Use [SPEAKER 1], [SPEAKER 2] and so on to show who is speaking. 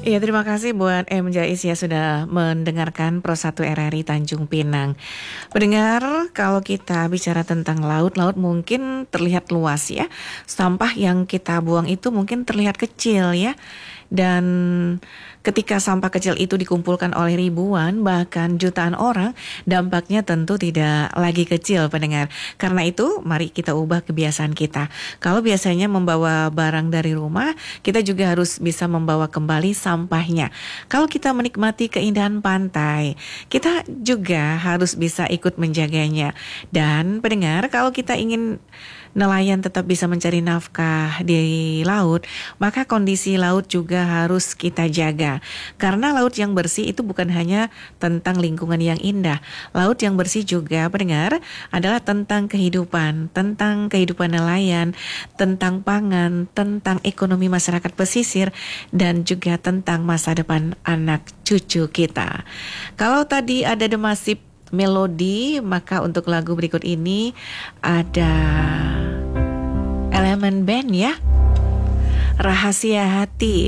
[SPEAKER 1] Iya, terima kasih buat M. Jais ya sudah mendengarkan Pro 1 RRI Tanjung Pinang. Pendengar, kalau kita bicara tentang laut, laut mungkin terlihat luas ya. Sampah yang kita buang itu mungkin terlihat kecil ya. Dan ketika sampah kecil itu dikumpulkan oleh ribuan bahkan jutaan orang, dampaknya tentu tidak lagi kecil pendengar. Karena itu mari kita ubah kebiasaan kita. Kalau biasanya membawa barang dari rumah, kita juga harus bisa membawa kembali sampahnya. Kalau kita menikmati keindahan pantai, kita juga harus bisa ikut menjaganya. Dan pendengar, kalau kita ingin nelayan tetap bisa mencari nafkah di laut, maka kondisi laut juga harus kita jaga. Karena laut yang bersih itu bukan hanya tentang lingkungan yang indah. Laut yang bersih juga, pendengar, adalah tentang kehidupan nelayan, tentang pangan, tentang ekonomi masyarakat pesisir, dan juga tentang masa depan anak cucu kita. Kalau tadi ada Demasif Melodi, maka untuk lagu berikut ini ada Elemen Band ya, Rahasia Hati.